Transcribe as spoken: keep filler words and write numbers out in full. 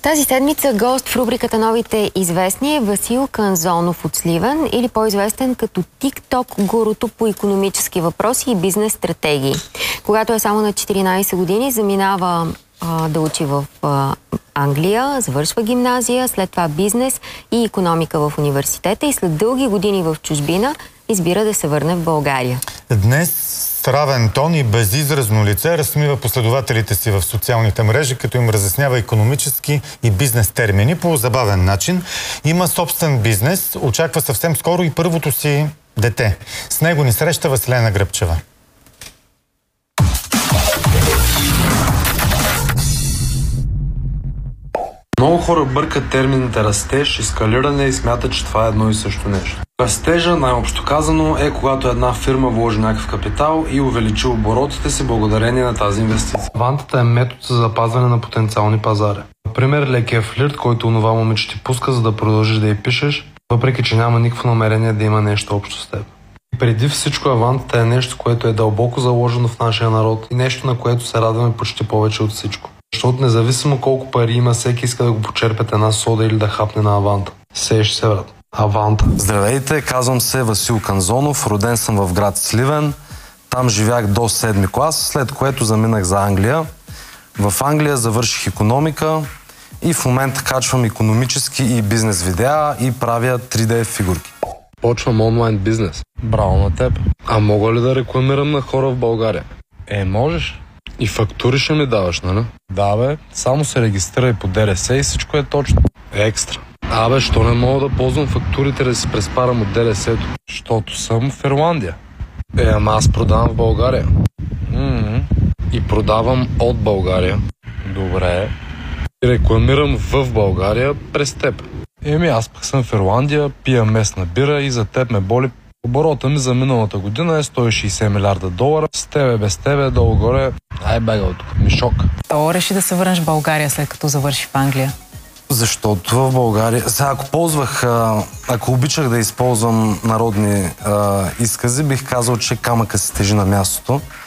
Тази седмица гост в рубриката Новите известни е Васил Канзонов от Сливен, или по-известен като TikTok гурото по икономически въпроси и бизнес стратегии. Когато е само на четиринайсет години, заминава а, да учи в а, Англия, завършва гимназия, след това бизнес и икономика в университета и след дълги години в чужбина избира да се върне в България. Днес с равен тон и безизразно лице разсмива последователите си в социалните мрежи, като им разяснява икономически и бизнес термини по забавен начин. Има собствен бизнес, очаква съвсем скоро и първото си дете. С него ни среща Василена Гръбчева. Много хора бъркат термините растеж и скалиране и смятат, че това е едно и също нещо. Растежа, най-общо казано, е когато една фирма вложи някакъв капитал и увеличи оборотите си благодарение на тази инвестиция. Вантата е метод за запазване на потенциални пазари. Например, лекия флирт, който онова момиче ти пуска, за да продължиш да й пишеш, въпреки че няма никакво намерение да има нещо общо с теб. Преди всичко, авантата е нещо, което е дълбоко заложено в нашия народ и нещо, на което се радваме почти повече от всичко. Защото независимо колко пари има, всеки иска да го почерпят една сода или да хапне на аванта. Сееш се, брат. Аванта. Здравейте, казвам се Васил Канзонов, роден съм в град Сливен. Там живях до седми клас, след което заминах за Англия. В Англия завърших икономика и в момента качвам икономически и бизнес видеа и правя три Д фигурки. Почвам онлайн бизнес. Браво на теб. А мога ли да рекламирам на хора в България? Е, можеш. И фактури ще ми даваш, нали? Да, бе, само се регистрирай по Д Р С и всичко е точно. Екстра. Абе, що не мога да ползвам фактурите да си преспарам от Д Р С-то? Защото съм в Ирландия. Е, ама аз продавам в България. М-м-м. И продавам от България. Добре. И рекламирам в България през теб. Еми, аз пък съм в Ирландия, пия местна бира и за теб ме боли. Оборота ми за миналата година е сто и шейсет милиарда долара. С тебе, без тебе, долу-горе. Ай, бегал тук. Ми шок. То реши да се върнеш в България, след като завърши в Англия? Защото в България... Сега, ако ползвах... Ако обичах да използвам народни а, изкази, бих казал, че камъка се тежи на мястото.